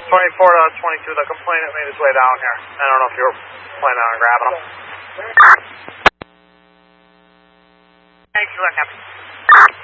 24-22, the complainant made his way down here. I don't know if you were planning on grabbing him. Thank you, Captain.